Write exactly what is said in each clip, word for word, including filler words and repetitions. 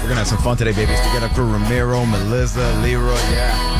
We're going to have some fun today, baby. To get up through Ramiro, Melissa, Leroy, yeah.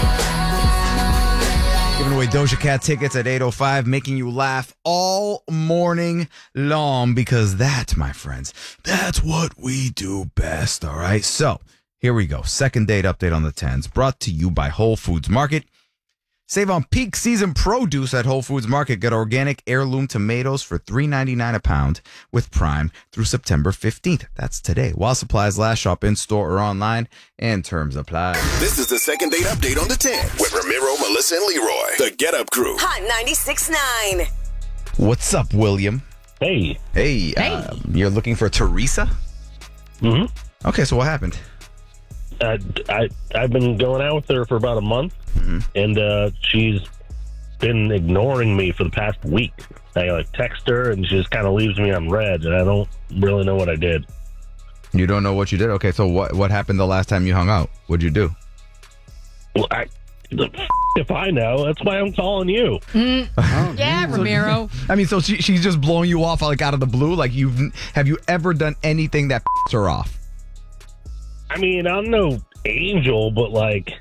Giving away Doja Cat tickets at eight oh five, making you laugh all morning long because that, my friends, that's what we do best, all right? So here we go. Second date update on the tens, brought to you by Whole Foods Market. Save on peak season produce at Whole Foods Market. Get organic heirloom tomatoes for three ninety-nine a pound with Prime through September fifteenth. That's today. While supplies last, shop in store or online, and terms apply. This is the second date update on the ten with Ramiro, Melissa, and Leroy. The Get Up Crew. Hot ninety-six point nine. What's up, William? Hey. Hey. Hey. Uh, you're looking for Teresa? Mm-hmm. Okay, so what happened? Uh, I, I've been going out with her for about a month, Mm-hmm. and uh, she's been ignoring me for the past week. I like text her, and she just kind of leaves me on red, and I don't really know what I did. You don't know what you did? Okay, so what what happened the last time you hung out? What'd you do? Well, I, the f- if I know, that's why I'm calling you. Mm. Yeah, Ramiro. I mean, so she, she's just blowing you off like out of the blue? Like, you've have you ever done anything that f***s her off? I mean, I'm no angel, but like,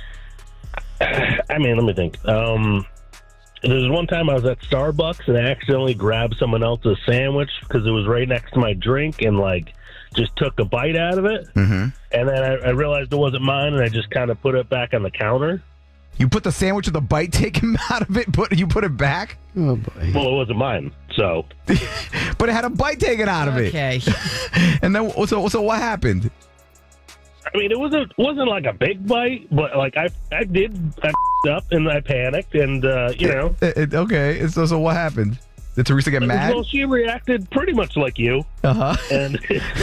I mean, let me think. Um, there's one time I was at Starbucks and I accidentally grabbed someone else's sandwich because it was right next to my drink and like just took a bite out of it. Mm-hmm. And then I, I realized it wasn't mine and I just kind of put it back on the counter. You put the sandwich with the bite taken out of it, put you put it back? Oh, boy. Well, it wasn't mine, so. But it had a bite taken out of it. Okay. And then, so, so what happened? I mean, it wasn't wasn't like a big bite, but like I I did I f***ed up and I panicked and uh, you know. It, it, okay, so so what happened? Did Teresa get mad? Well, she reacted pretty much like you, Uh huh. and,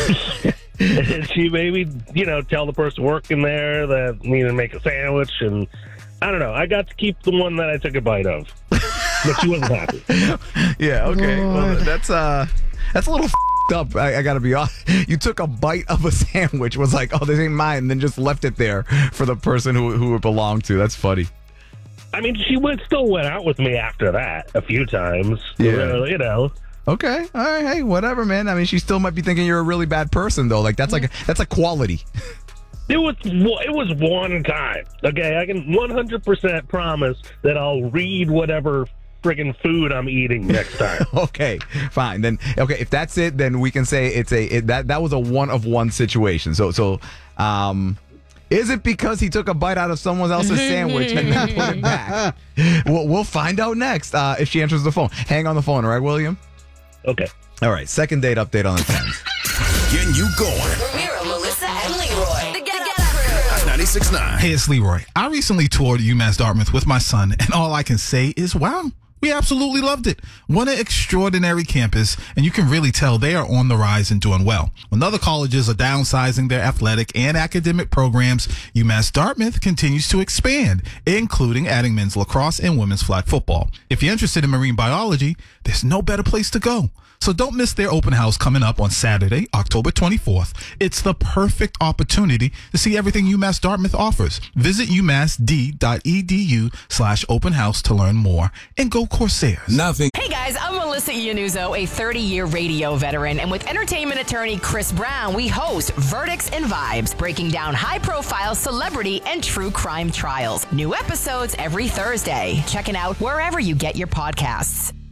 and she made me, you know, tell the person working there that I needed to make a sandwich, and I don't know. I got to keep the one that I took a bite of, but she wasn't happy. Yeah. Okay. Well, Lord. that's uh, that's a little f***ed up. I, I gotta be honest. You took a bite of a sandwich, was like, oh, this ain't mine, and then just left it there for the person who who it belonged to. That's funny. I mean, she went, still went out with me after that a few times. Yeah. Uh, you know. Okay. All right. Hey, whatever, man. I mean, she still might be thinking you're a really bad person, though. Like that's like a, that's a quality. It was it was one time. Okay, I can one hundred percent promise that I'll read whatever friggin' food I'm eating next time. Okay, fine. Then okay, if that's it, then we can say it's a it, that that was a one of one situation. So so um is it because he took a bite out of someone else's sandwich and then put it back? We'll, we'll find out next uh, if she answers the phone. Hang on the phone, all right, William? Okay. All right, second date update on the tens. Getting you going. Ramiro, Melissa, and Leroy. The Get Up Crew. ninety-six point nine. Hey, it's Leroy. I recently toured UMass Dartmouth with my son, and all I can say is, wow, we absolutely loved it. What an extraordinary campus, and you can really tell they are on the rise and doing well. When other colleges are downsizing their athletic and academic programs, UMass Dartmouth continues to expand, including adding men's lacrosse and women's flag football. If you're interested in marine biology, there's no better place to go. So don't miss their open house coming up on Saturday, October twenty-fourth. It's the perfect opportunity to see everything UMass Dartmouth offers. Visit umassd.edu slash open house to learn more and go Corsairs. Nothing. Hey guys, I'm Melissa Iannuzzo, a thirty-year radio veteran, and with entertainment attorney Chris Brown, we host Verdicts and Vibes, breaking down high-profile celebrity and true crime trials. New episodes every Thursday. Check it out wherever you get your podcasts.